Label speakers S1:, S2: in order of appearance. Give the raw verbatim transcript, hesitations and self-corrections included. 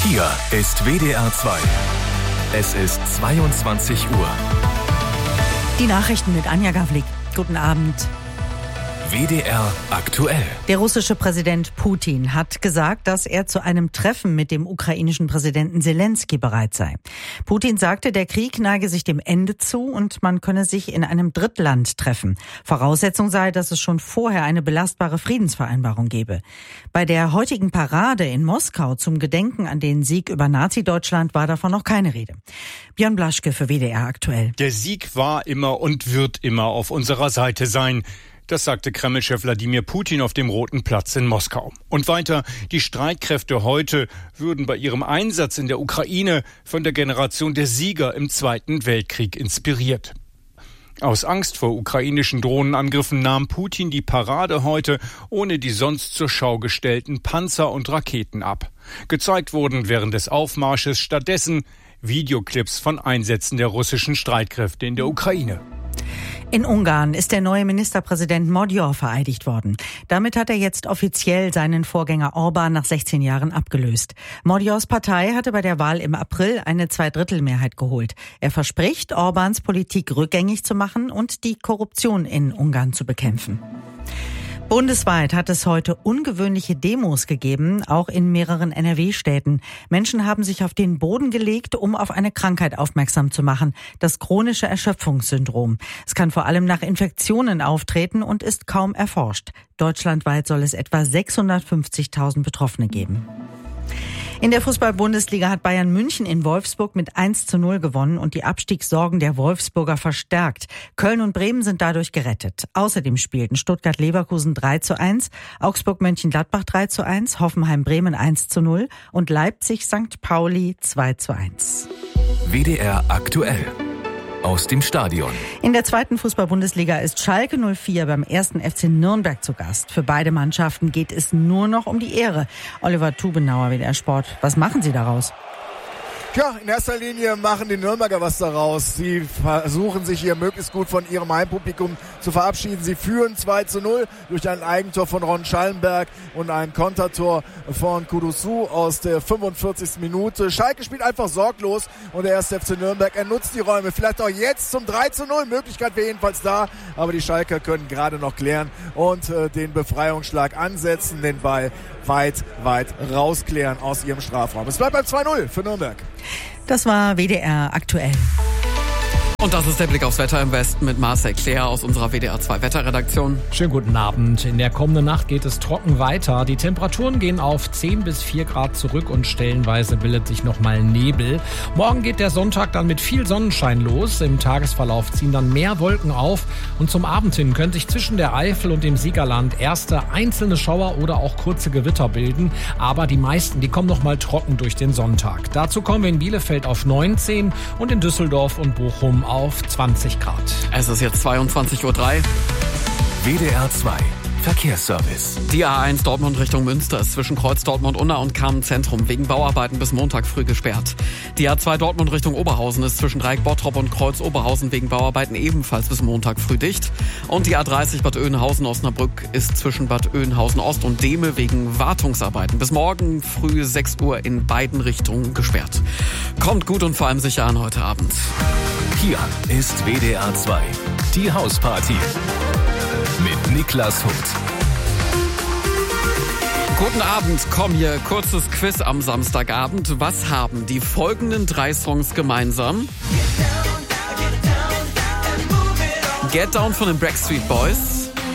S1: Hier ist W D R zwei. Es ist zweiundzwanzig Uhr.
S2: Die Nachrichten mit Anja Gavlik. Guten Abend.
S1: W D R aktuell.
S2: Der russische Präsident Putin hat gesagt, dass er zu einem Treffen mit dem ukrainischen Präsidenten Selenskyj bereit sei. Putin sagte, der Krieg neige sich dem Ende zu und man könne sich in einem Drittland treffen. Voraussetzung sei, dass es schon vorher eine belastbare Friedensvereinbarung gebe. Bei der heutigen Parade in Moskau zum Gedenken an den Sieg über Nazi-Deutschland war davon noch keine Rede. Björn Blaschke für W D R aktuell.
S3: Der Sieg war immer und wird immer auf unserer Seite sein. Das sagte Kreml-Chef Wladimir Putin auf dem Roten Platz in Moskau. Und weiter, die Streitkräfte heute würden bei ihrem Einsatz in der Ukraine von der Generation der Sieger im Zweiten Weltkrieg inspiriert. Aus Angst vor ukrainischen Drohnenangriffen nahm Putin die Parade heute ohne die sonst zur Schau gestellten Panzer und Raketen ab. Gezeigt wurden während des Aufmarsches stattdessen Videoclips von Einsätzen der russischen Streitkräfte in der Ukraine.
S2: In Ungarn ist der neue Ministerpräsident Magyar vereidigt worden. Damit hat er jetzt offiziell seinen Vorgänger Orbán nach sechzehn Jahren abgelöst. Magyars Partei hatte bei der Wahl im April eine Zweidrittelmehrheit geholt. Er verspricht, Orbáns Politik rückgängig zu machen und die Korruption in Ungarn zu bekämpfen. Bundesweit hat es heute ungewöhnliche Demos gegeben, auch in mehreren N R W-Städten. Menschen haben sich auf den Boden gelegt, um auf eine Krankheit aufmerksam zu machen, das chronische Erschöpfungssyndrom. Es kann vor allem nach Infektionen auftreten und ist kaum erforscht. Deutschlandweit soll es etwa sechshundertfünfzigtausend Betroffene geben. In der Fußball-Bundesliga hat Bayern München in Wolfsburg mit eins zu null gewonnen und die Abstiegssorgen der Wolfsburger verstärkt. Köln und Bremen sind dadurch gerettet. Außerdem spielten Stuttgart-Leverkusen drei zu eins, Augsburg-Mönchengladbach drei zu eins, Hoffenheim-Bremen eins zu null und Leipzig-Sankt Pauli zwei zu eins.
S1: W D R aktuell. Aus dem Stadion.
S2: In der zweiten Fußball-Bundesliga ist Schalke null vier beim ersten F C Nürnberg zu Gast. Für beide Mannschaften geht es nur noch um die Ehre. Oliver Tubenauer, W D R Sport. Was machen Sie daraus?
S4: Ja, in erster Linie machen die Nürnberger was daraus. Sie versuchen sich hier möglichst gut von ihrem Heimpublikum zu verabschieden. Sie führen zwei zu null durch ein Eigentor von Ron Schallenberg und ein Kontertor von Kudusu aus der fünfundvierzigsten Minute. Schalke spielt einfach sorglos und der erste F C Nürnberg, er nutzt die Räume. Vielleicht auch jetzt zum drei zu null. Möglichkeit wäre jedenfalls da, aber die Schalker können gerade noch klären und äh, den Befreiungsschlag ansetzen, den Ball weit, weit rausklären aus ihrem Strafraum. Es bleibt beim zwei null für Nürnberg.
S2: Das war W D R aktuell.
S5: Und das ist der Blick aufs Wetter im Westen mit Marcel Claire aus unserer W D R zwei Wetterredaktion.
S6: Schönen guten Abend. In der kommenden Nacht geht es trocken weiter. Die Temperaturen gehen auf zehn bis vier Grad zurück und stellenweise bildet sich nochmal Nebel. Morgen geht der Sonntag dann mit viel Sonnenschein los. Im Tagesverlauf ziehen dann mehr Wolken auf. Und zum Abend hin können sich zwischen der Eifel und dem Siegerland erste einzelne Schauer oder auch kurze Gewitter bilden. Aber die meisten, die kommen nochmal trocken durch den Sonntag. Dazu kommen wir in Bielefeld auf neunzehn und in Düsseldorf und Bochum auf zwanzig Grad.
S5: Es ist jetzt zweiundzwanzig Uhr drei.
S1: W D R zwei. Verkehrsservice.
S5: Die A eins Dortmund Richtung Münster ist zwischen Kreuz Dortmund-Unna und Kamen-Zentrum wegen Bauarbeiten bis Montag früh gesperrt. Die A zwei Dortmund Richtung Oberhausen ist zwischen Dreieck-Bottrop und Kreuz Oberhausen wegen Bauarbeiten ebenfalls bis Montag früh dicht. Und die A dreißig Bad Oeynhausen-Osnabrück ist zwischen Bad Oeynhausen-Ost und Dehme wegen Wartungsarbeiten bis morgen früh sechs Uhr in beiden Richtungen gesperrt. Kommt gut und vor allem sicher an heute Abend.
S1: Hier ist W D R zwei. Die Hausparty. Mit Niklas Hutt.
S5: Guten Abend, komm hier, kurzes Quiz am Samstagabend. Was haben die folgenden drei Songs gemeinsam? Get Down von den Backstreet Boys,